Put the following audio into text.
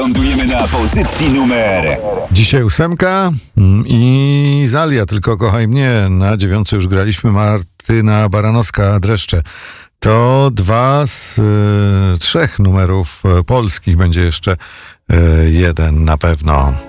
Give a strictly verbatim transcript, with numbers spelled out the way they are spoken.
Lądujemy na pozycji numer... Dzisiaj ósemka i Zalia, tylko kochaj mnie. Na dziewiątce już graliśmy Martyna Baranowska, Dreszcze. To dwa z y, trzech numerów polskich. Będzie jeszcze y, jeden na pewno.